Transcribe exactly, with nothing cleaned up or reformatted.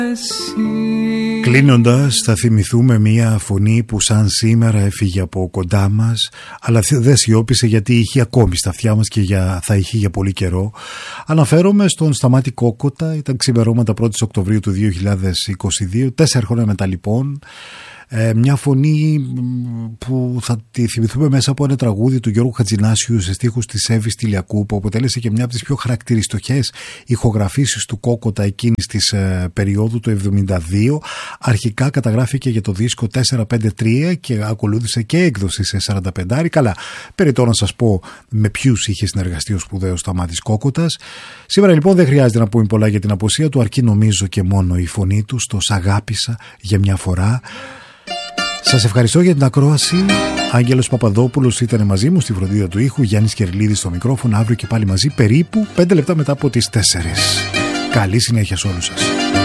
Κλείνοντας, θα θυμηθούμε μια φωνή που σαν σήμερα έφυγε από κοντά μας, αλλά δεν σιώπησε γιατί είχε ακόμη στα αυτιά μας και για, θα είχε για πολύ καιρό. Αναφέρομαι στον Σταμάτη Κόκοτα, ήταν ξημερώματα πρώτη Οκτωβρίου του δύο χιλιάδες είκοσι δύο, τέσσερα χρόνια μετά λοιπόν. Ε, μια φωνή που θα τη θυμηθούμε μέσα από ένα τραγούδι του Γιώργου Χατζηνάσιου σε στίχους της Εύης Τηλιακού, που αποτέλεσε και μια από τις πιο χαρακτηριστικές ηχογραφήσεις του Κόκοτα εκείνης της ε, περίοδου του εβδομήντα δύο. Αρχικά καταγράφηκε για το δίσκο τετρακόσια πενήντα τρία και ακολούθησε και έκδοση σε σαράντα πέντε. Καλά, περιττό να σας πω με ποιους είχε συνεργαστεί ο σπουδαίος Σταμάτης Κόκοτας. Σήμερα λοιπόν δεν χρειάζεται να πούμε πολλά για την απουσία του, αρκεί νομίζω και μόνο η φωνή του στο «Σ' αγάπησα για μια φορά». Σας ευχαριστώ για την ακρόαση. Άγγελος Παπαδόπουλος ήταν μαζί μου στη φροντίδα του ήχου, Γιάννης Κερλίδης στο μικρόφωνο. Αύριο και πάλι μαζί περίπου πέντε λεπτά μετά από τις τέσσερις. Καλή συνέχεια σε όλους σας.